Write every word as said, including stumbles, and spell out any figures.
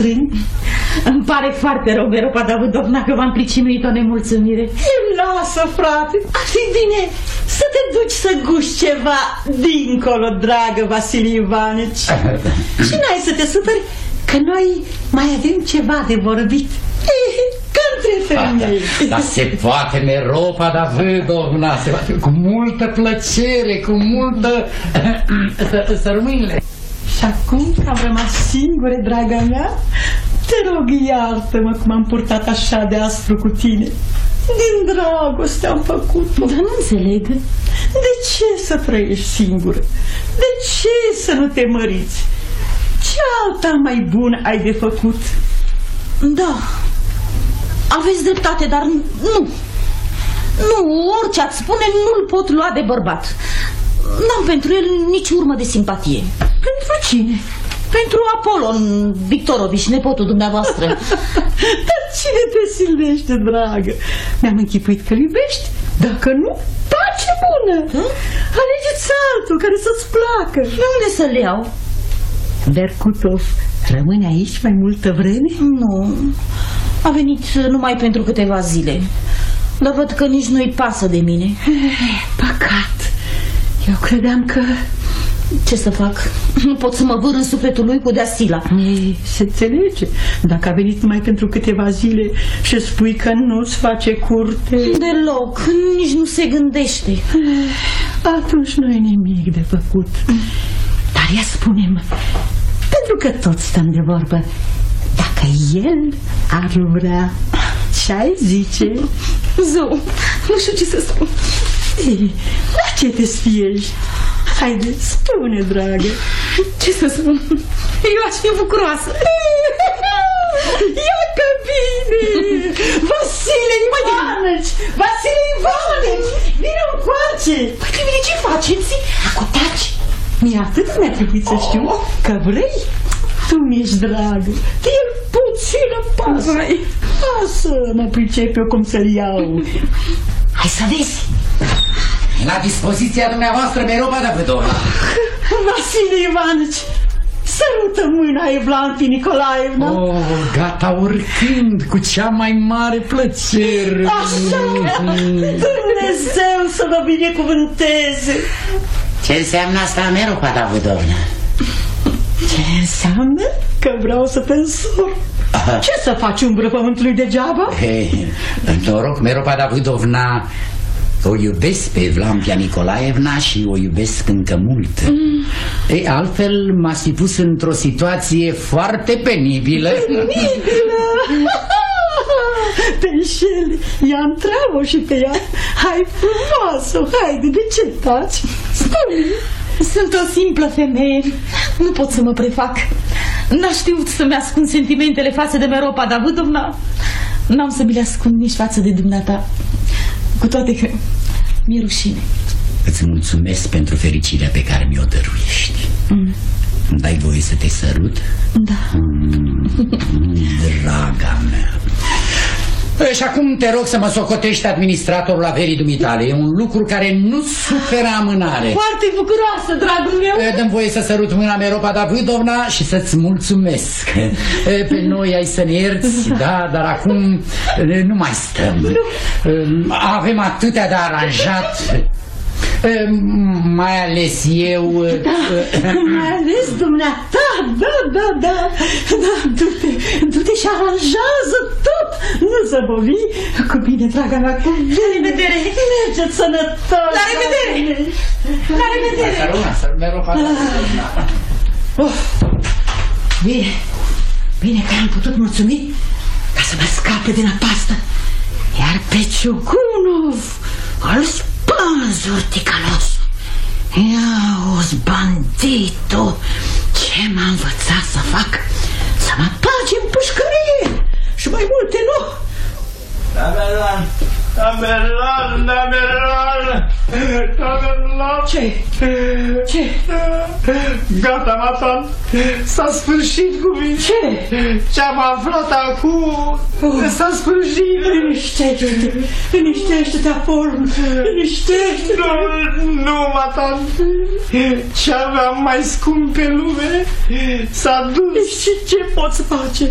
bătrâni. Îmi pare foarte rău, Meropa Davidovna, că v-am pricinuit o nemulțumire. Lasă, frate, ar fi bine să te duci să guși ceva dincolo, dragă Vasile Ivanici. Și n-ai să te superi, că noi mai avem ceva de vorbit. Ca între femei. Dar se poate, Meropa Davidovna, se poate, cu multă plăcere, cu multă... Să rămâinile. Și acum că am rămas singure, draga mea, te rog, iartă-mă cum am purtat așa de aspru cu tine. Din dragoste am făcut-o. Dar nu înțeleg. De ce să trăiești singură? De ce să nu te măriți? Ce alta mai bună ai de făcut? Da, aveți dreptate, dar nu. Nu, orice ați spune, nu-l pot lua de bărbat. N-am pentru el nici urmă de simpatie. Pentru cine? Pentru Apolon Victorovici, nepotul dumneavoastră. Dar cine te silește, dragă? Mi-am închipuit că iubești. Dacă nu, pace bună. Hă? Alegeți altul care să-ți placă. De unde să-l iau? Berkutov rămâne aici mai multă vreme? Nu, a venit numai pentru câteva zile. Dar văd că nici nu-i pasă de mine. Păcat. Eu credeam că... Ce să fac? Nu pot să mă vâr în sufletul lui cu Deasila. Ei, se înțelege. Dacă a venit numai pentru câteva zile și spui că nu-ți face curte... Deloc, nici nu se gândește. Atunci nu e nimic de făcut. Dar ia spune-mi, pentru că toți stăm de vorbă, dacă el ar vrea, ce-ai zice? Zău, nu știu ce să spun. Ei, la ce te sfiești? Haide, spune, dragă. Ce să spun? Eu aș fi bucuroasă. Ia că bine! Vasile Ivanici! Vasile Ivanici! Vino încoace! Păi de mine ce faceți? Acum taci! Mie atât mi-a trebuit să știu că vrei. Tu mi-ești dragă. E puțină pasă. Lasă, mă pricep eu cum să-l iau. Hai să vezi. La dispoziția dumneavoastră, Meropa Davidovna. Vasile Ivanici, sărută mâna Evlampii Nicolaevna. Oh, gata oricând, cu cea mai mare plăcere. Așa, Dumnezeu să vă binecuvânteze. Ce înseamnă asta, Meropa Davidovna? Ce înseamnă? Că vreau să te însor. Ce să faci umbră pământului degeaba? Hey, noroc, Meropa Davidovna. O iubesc pe Evlampia Nicolaevna și o iubesc încă mult. mm. Ei, altfel m-ați fi pus într-o situație foarte penibilă. Penibilă? Te înșeli, ia întreabă și pe ea. Hai frumoasă, haide, de ce taci? Spune. Sunt o simplă femeie, nu pot să mă prefac. N-a știut să-mi ascund sentimentele față de Meropa Davidovna. N-am să mi le ascund nici față de dumneata. Cu toate că mi-e rușine. Îți mulțumesc pentru fericirea pe care mi-o dăruiești. mm. Îmi dai voie să te sărut? Da. mm, Draga mea. Și acum te rog să mă socotești administratorul averii dumitale. E un lucru care nu suferă amânare. Foarte bucuroasă, dragul meu. Dă-mi voie să sărut mâna Meropa Davidovna și să-ți mulțumesc. Pe noi ai să ne ierți, da, dar acum nu mai stăm. Avem atâtea de aranjat. Mai ales eu. Da, mai ales dumneata. Da, da, da, da. Du-te, du-te și aranjează tot. Nu zăbovi. Cu bine, draga mea, cu bine. La revedere. Mergeți sănătos. La revedere. La revedere. Să rămână, să Meropa Davidovna. Bine, bine că am putut mulțumi ca să mă scape din apastă. Iar pe Ciugunov îl spânzuri ticalos. Ia-uzi, banditul, ce m-a învățat să fac? Să mă bagi în pușcărie și mai multe nu. Tamerlan, Tamerlan, Tamerlan, Tamerlan. Ce? Ce? Gata, Matan, s-a sfârșit cu mine. Ce? Ce-am aflat acum s-a sfârșit. Liniștește-te, liniștește-te, Apolon, liniștește-te. Nu, nu, Matan, ce aveam mai scump pe lume s-a dus. Și ce poți face?